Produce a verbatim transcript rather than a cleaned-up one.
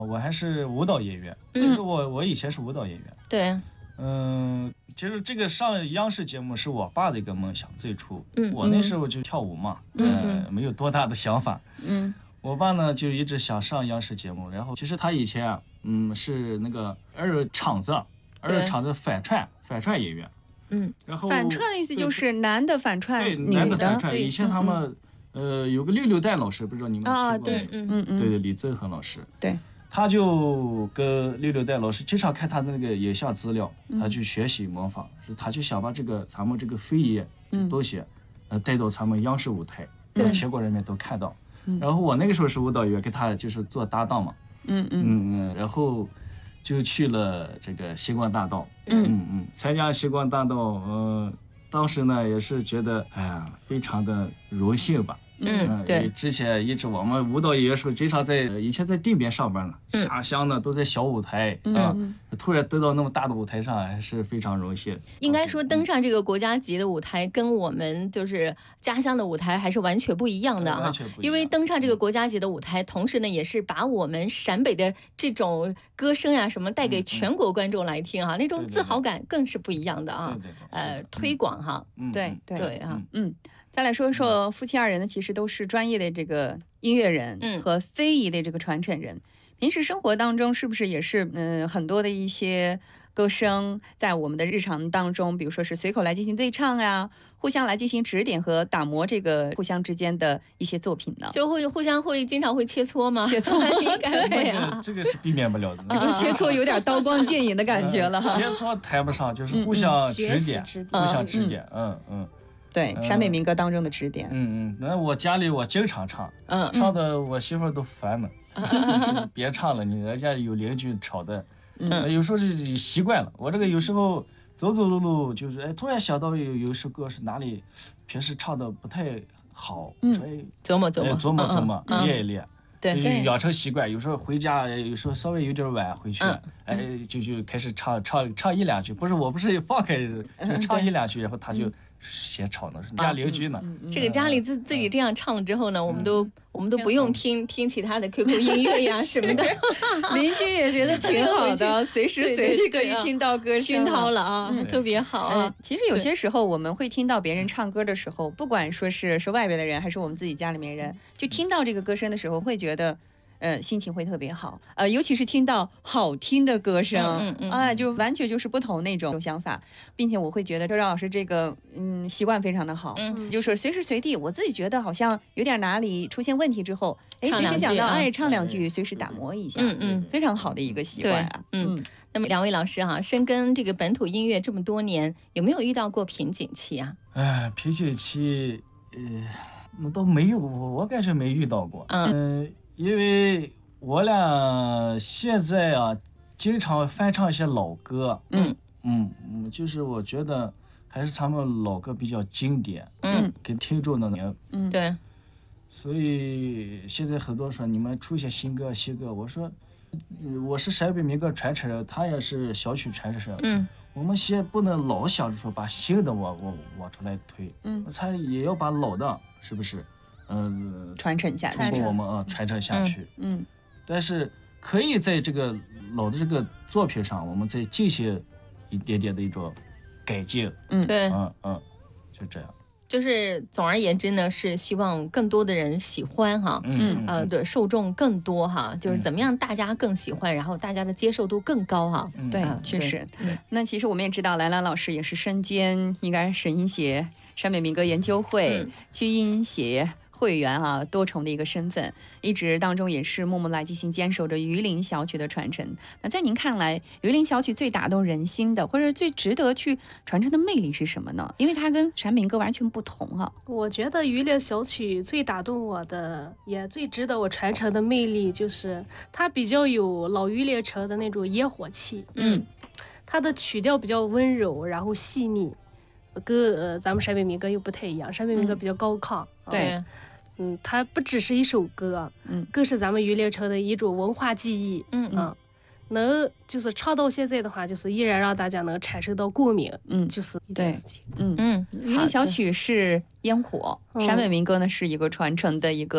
我还是舞蹈演员，就是我我以前是舞蹈演员。 对， 嗯，其实这个上央视节目是我爸的一个梦想，最初， 嗯我那时候就跳舞嘛， 嗯呃，没有多大的想法。 嗯我爸呢就一直想上央视节目，然后其实他以前啊，嗯，是那个二场子，二场子反串反串演员。 嗯， 然后反串的意思就是男的反串对女男的反串。 对以前他们呃有个六六蛋老师，不知道你们啊， 听过没？ 对，嗯嗯， 对对，李增恒老师。 对。 他就跟六六代老师经常看他的那个影像资料，他去学习模仿，是他就想把这个咱们这个非遗这东西，呃，带到咱们央视舞台，让全国人民都看到。然后我那个时候是舞蹈员，跟他就是做搭档嘛， 嗯嗯嗯，然后就去了这个星光大道，嗯嗯，参加星光大道，呃，当时呢也是觉得，哎呀，非常的荣幸吧。 嗯，对， 之前一直我们舞蹈演员时候经常在以前在地面上班呢，下乡呢都在小舞台啊，突然登到那么大的舞台上，还是非常荣幸。 应该说登上这个国家级的舞台，跟我们就是家乡的舞台还是完全不一样的哈。因为登上这个国家级的舞台，同时呢也是把我们陕北的这种歌声呀什么带给全国观众来听哈，那种自豪感更是不一样的啊。呃，推广哈， 对对对啊， 嗯。再来说说夫妻二人呢，其实都是专业的这个音乐人和非遗的这个传承人。平时生活当中是不是也是嗯、呃、很多的一些歌声在我们的日常当中，比如说是随口来进行对唱啊，互相来进行指点和打磨这个互相之间的一些作品呢？ 就会互相会经常会切磋吗？ 切磋应该会啊， 这个是避免不了的。 可是切磋有点刀光剑影的感觉了哈。 切磋谈不上，就是互相指点，互相指点，嗯嗯。 对，陕北民歌当中的指点。 嗯嗯，那我家里我经常唱，嗯，唱的我媳妇儿都烦了，别唱了，你人家有邻居吵的，嗯，有时候是习惯了。我这个有时候走走路路，就是哎，突然想到有有一首歌是哪里平时唱的不太好，所以琢磨琢磨， 琢磨琢磨，练一练。 对， 养成习惯，有时候回家，有时候稍微有点晚回去，哎，就就开始唱唱唱一两句，不是我不是放开就唱一两句，然后他就嫌吵呢，人家邻居呢。 这个家里自自己这样唱了之后呢，我们都我们都不用听听其他的 Q Q 音乐呀什么的， 邻居也觉得挺好的，随时随地可以听到歌声， 熏陶了啊，特别好啊。 其实有些时候我们会听到别人唱歌的时候，不管说是是外边的人还是我们自己家里面人，就听到这个歌声的时候，会觉得。呃，心情会特别好，呃，尤其是听到好听的歌声，嗯嗯，哎，就完全就是不同那种想法，并且我会觉得周老师这个嗯习惯非常的好，嗯，就是随时随地，我自己觉得好像有点哪里出现问题之后，哎，随时想到，哎，唱两句，随时打磨一下，嗯嗯，非常好的一个习惯啊， 嗯。那么两位老师哈，深耕这个本土音乐这么多年，有没有遇到过瓶颈期啊？ 哎，瓶颈期，呃，那倒没有，我感觉没遇到过，嗯。呃因为我俩现在啊，经常翻唱一些老歌，嗯嗯嗯，就是我觉得还是咱们老歌比较经典，嗯，给听众的能， 嗯，对。 所以现在很多说你们出一些新歌新歌，我说，我是陕北民歌传承人，他也是小曲传承人，嗯，我们先不能老想着说把新的往往往出来推，嗯，他也要把老的，是不是？嗯， 传承下去， 通过我们啊传承下去，嗯，嗯但是可以在这个老的这个作品上，我们再进行一点点的一种改进， 嗯，对， 嗯嗯，就这样。 就是总而言之呢，是希望更多的人喜欢哈，嗯呃，对，受众更多哈，就是怎么样大家更喜欢，然后大家的接受度更高哈， 嗯、对，确实。那其实我们也知道，兰兰老师也是身兼应该沈音协陕北民歌研究会曲艺音协会员啊，多重的一个身份，一直当中也是默默来进行坚守着榆林小曲的传承。那在您看来，榆林小曲最打动人心的，或者最值得去传承的魅力是什么呢？因为它跟陕北民歌完全不同啊。 我觉得榆林小曲最打动我的，也最值得我传承的魅力，就是它比较有老榆林城的那种烟火气。嗯，它的曲调比较温柔，然后细腻，跟呃咱们陕北民歌又不太一样。陕北民歌比较高亢， 嗯、对。 嗯，它不只是一首歌，嗯，更是咱们榆林城的一种文化记忆，嗯嗯，能就是唱到现在的话，就是依然让大家能产生到共鸣，嗯，就是一件事情， 嗯嗯。榆林小曲是烟火，陕北民歌呢是一个传承的一个。